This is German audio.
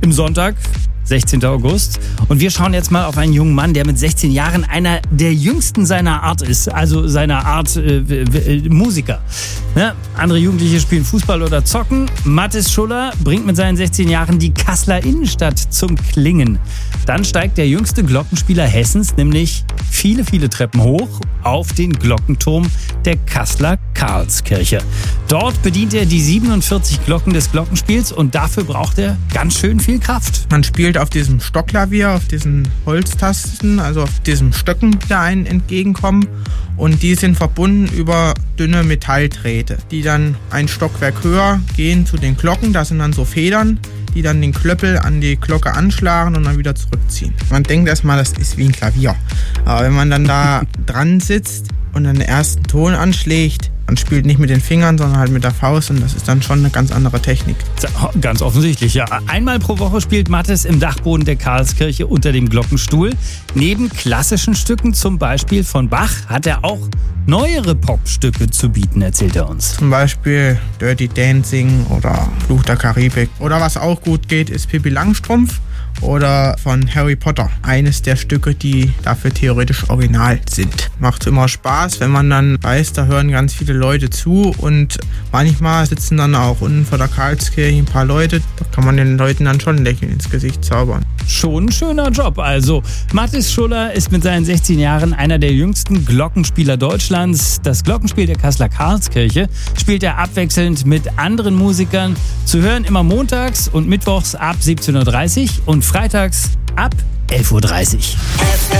im Sonntag, 16. August. Und wir schauen jetzt mal auf einen jungen Mann, der mit 16 Jahren einer der jüngsten seiner Art ist. Also seiner Art Musiker. Ne? Andere Jugendliche spielen Fußball oder zocken. Mathis Schuller bringt mit seinen 16 Jahren die Kasseler Innenstadt zum Klingen. Dann steigt der jüngste Glockenspieler Hessens nämlich viele, viele Treppen hoch auf den Glockenturm der Kasseler Karlskirche. Dort bedient er die 47 Glocken des Glockenspiels und dafür braucht er ganz schön viel Kraft. Man spielt auf diesem Stockklavier, auf diesen Holztasten, also auf diesen Stöcken, die da einen entgegenkommen. Und die sind verbunden über dünne Metalldrähte, die dann ein Stockwerk höher gehen zu den Glocken. Da sind dann so Federn, die dann den Klöppel an die Glocke anschlagen und dann wieder zurückziehen. Man denkt erstmal, das ist wie ein Klavier. Aber wenn man dann da dran sitzt und dann den ersten Ton anschlägt, man spielt nicht mit den Fingern, sondern halt mit der Faust und das ist dann schon eine ganz andere Technik. Ganz offensichtlich, ja. Einmal pro Woche spielt Mathis im Dachboden der Karlskirche unter dem Glockenstuhl. Neben klassischen Stücken, zum Beispiel von Bach, hat er auch neuere Popstücke zu bieten, erzählt er uns. Zum Beispiel Dirty Dancing oder Fluch der Karibik. Oder was auch gut geht, ist Pippi Langstrumpf oder von Harry Potter. Eines der Stücke, die dafür theoretisch original sind. Macht immer Spaß, wenn man dann weiß, da hören ganz viele Leute zu und manchmal sitzen dann auch unten vor der Karlskirche ein paar Leute. Da kann man den Leuten dann schon ein Lächeln ins Gesicht zaubern. Schon ein schöner Job also. Mathis Schuller ist mit seinen 16 Jahren einer der jüngsten Glockenspieler Deutschlands. Das Glockenspiel der Kasseler Karlskirche spielt er abwechselnd mit anderen Musikern. Zu hören immer montags und mittwochs ab 17.30 Uhr und freitags ab 11.30 Uhr.